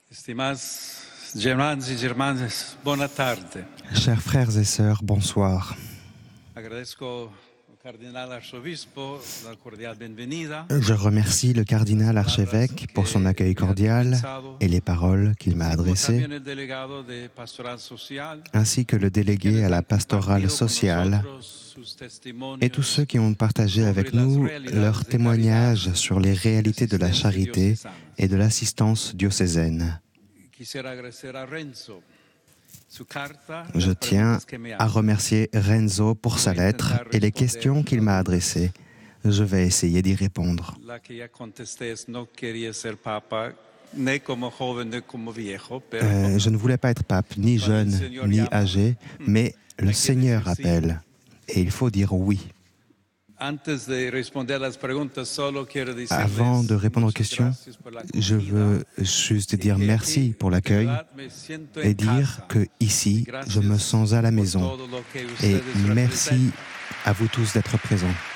Estimados germanos y germanas, buona tarde. Chers frères et sœurs, bonsoir. Agradezco al Cardinal Arzobispo la cordial bienvenida. Je remercie le cardinal archevêque pour son accueil cordial et les paroles qu'il m'a adressées, También el delegado de Pastoral Social, ainsi que le délégué à la pastorale sociale sus testimonios et tous ceux qui ont partagé avec nous leurs témoignages sur les réalités de la charité et de l'assistance diocésaine. Quisiera agradecer a Renzo su carta, Je las tiens preguntas que me à hace. remercier Renzo pour sa lettre et les questions qu'il m'a adressées. Je vais essayer d'y répondre. La que ya contesté es no quería ser papa, ni como joven ni como viejo, pero Je ne voulais pas être pape, ni jeune, ni âgé, mais le Seigneur appelle. Et il faut dire oui. antes de responder a las preguntas, solo quiero decirles Avant de répondre aux muchas questions, gracias por la je acogida. veux juste dire merci pour l'accueil et dire que ici, je me sens à la maison. Et merci à vous tous d'être présents.